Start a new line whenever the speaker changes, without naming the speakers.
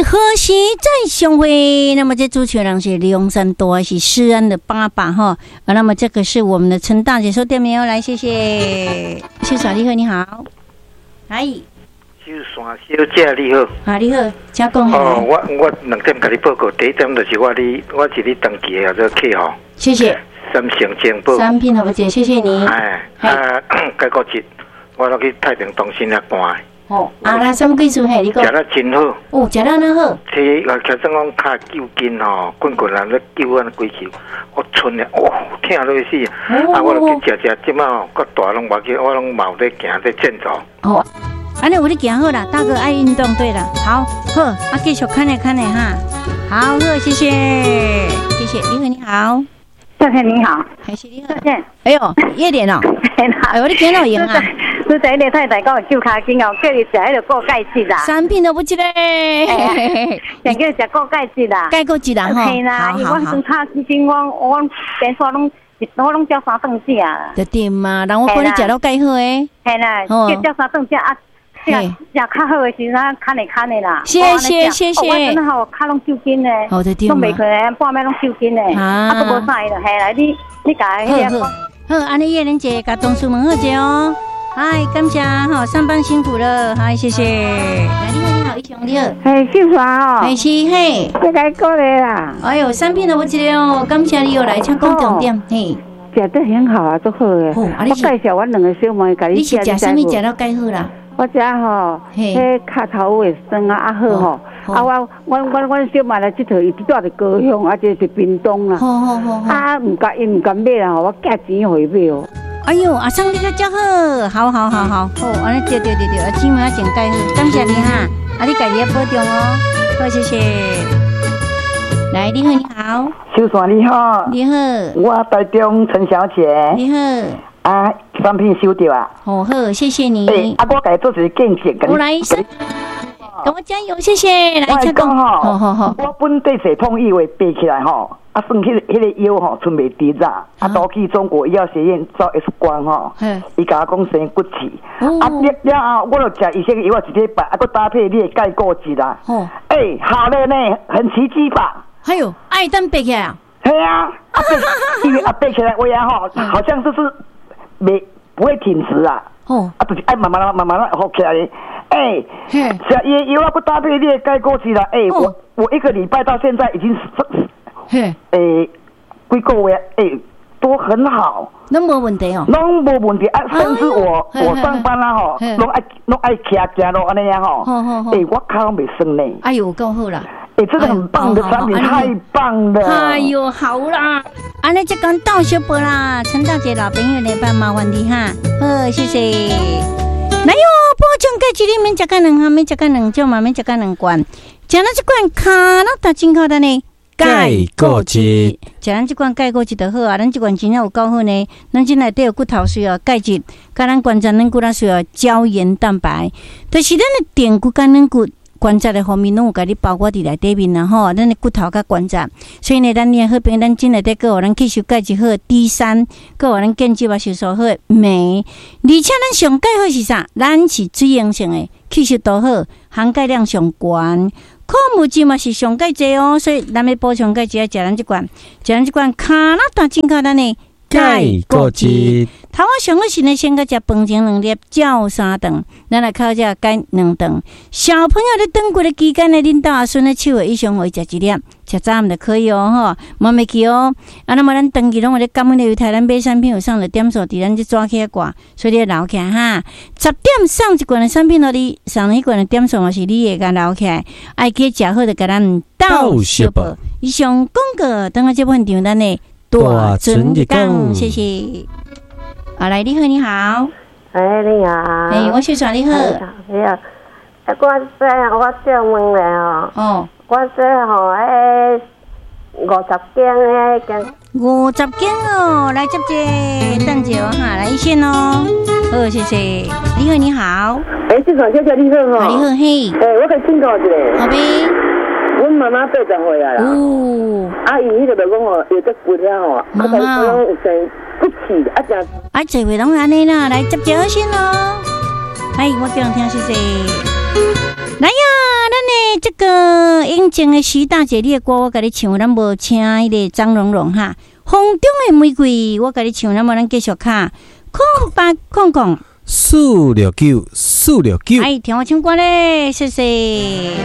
何时再相会？那么这主持人是李永山多，是诗安的爸爸哈。那么这个是我们的陈大姐收电没有？来，谢谢。谢小丽好，你好。嗨，
秀山小姐你好。
啊，你好，请讲。
哦，我两点给你报告，第一点就是我是你登记的这个客户。
谢谢。
三成精宝。
三品好不姐，谢谢你。
解国节，我落去太平中心遐搬。
哦，那什么技术嘿？你讲。
食得真好。
哦，食得那好。
其实讲卡救筋吼，滚人咧救安几球，我春咧，疼到死。我落去食，即马个大拢无去，我拢冇在行在健走。
哦，安尼有你行好啦，大哥爱运动，对了，好，继续看哈。好，谢谢。李慧你好。
夏天你好，
还是你好。
夏天，
哎呦，夜点哦。哎，我你见到赢啊！
你在那太太讲救卡筋哦，叫你食迄个过钙质啦。
三品都不记得。
想叫你食过钙质啦。
钙过质啦吼。
嘿啦，因为我生卡之前我变数拢叫3顿食啊。
就对嘛，人我看你食到钙好诶。
嘿啦，叫3顿食啊。食较好的时阵，看的啦。
谢谢。
我真的好，卡拢抽筋嘞，
拢
袂可能半暝拢抽筋嘞。都无啥的，嘿啦，你甲迄个。
好，安尼叶玲姐甲同事们好姐哦。嗨，感谢哈，上班辛苦了，嗨，谢谢。来，你好，一雄你好。
嘿，秀华哦。
嘿，是嘿。
这该过来啦。
哎呦，三品都不记得哦，感谢你又来，请讲重点。嘿，
食得很好啊，都好诶。我介绍我两个小妹甲你食。
你是食什么食到介好啦？
我食吼，迄脚头会酸啊，好吼。我小妹来这套，伊住在高雄，这是屏东啦。好。伊唔敢买啦，我价钱回买哦。
哎呦，阿生你个真好，好，安尼对，钱嘛真介好，感谢你哈，你家己要保重哦，好，谢谢。来，你好，
秀山你好，
你好，
我台中陈小姐，
你好。
产品收到啊！
好，谢谢你。
我给做一个见解，
我来一声，跟我加油，谢谢。来，
我讲好。我本地系统以为背起来吼，算迄个药吼，存袂滴啦。都去中国医药学院照 X 光吼，伊甲我讲生骨气。了后，我就食医生药，一礼拜，搁搭配你的钙固质啦。好了呢，很奇迹吧？
还有，等背起来啊？
对啊，因为背起来我呀吼，好像就是。不会挺直啊！就是慢慢好起来。吃药不搭配列钙过去了。我一个礼拜到现在已经几个月都很好，
拢无问题哦，
拢无问题啊！甚至我上班啦吼，拢爱行路安尼样吼。我脚拢袂酸呢。
哎呦，够好啦！
真的很棒的产品，太棒了！
哎呦，好啦，安尼就讲到小宝啦，陈大姐老朋友来帮麻烦你哈，好，谢谢。来哟，保证钙质里面食个两项，免食个两种嘛，免食个两罐，食了这罐卡那大真好的呢。
钙固质，
食咱这罐钙固质就好啊，咱这罐真正有够好呢。咱这内底有骨头需要钙质，甲咱关节软骨啦需要胶原蛋白，就是咱的电骨甲软骨。关节的方面拢有甲你包括伫内底面啦吼，咱的骨头甲关节，所以呢，咱也好变咱真内底个有咱吸收钙质好，D3，个有咱腱肌肉收缩好，镁，而且咱上钙好是啥？咱是水溶性的，吸收度好，含钙量上高，矿物质嘛是上钙济哦，所以咱要补充钙质，要食咱这罐，卡那大真简单呢。
钙固质，
头仔上好是呢，先甲食饭前2粒，照3顿，咱来靠食钙2顿。小朋友咧长骨的期间呢，恁大孙咧手的以上会食1粒，食早暗就可以哦，吼，莫袂记哦。那么咱长期拢有咧感恩的台咱买产品有上的点数，伫咱这抓起来挂，所以你留起来哈。10点上一罐的产品咯，你上一罐的点数嘛是你会甲留起来，爱去食好就甲咱倒小宝。以上广告，等下这部分场咱呢。大尊讲，谢谢。来，你好，你好。
你好。
我是说你好。
你好。我想问了
哦。
我这吼50斤
50斤哦，来接者，等者哈，来一线哦。好，谢谢。你好，你好。
这款小姐你好哈。
你好嘿。
我可以请教一下。
好呗。
阮妈妈80岁啊啦，伊迄个就讲吼，有只骨了吼，
妈妈
有生骨气，正
这回拢安尼啦，来接者先咯。我叫人听谢谢。来呀，咱的这个英静的徐大姐，你的歌我甲你唱，咱无请迄个张荣荣哈。风中的玫瑰，我甲你唱，咱无咱继续卡。空，469，
哎，
听我唱歌咧，谢谢。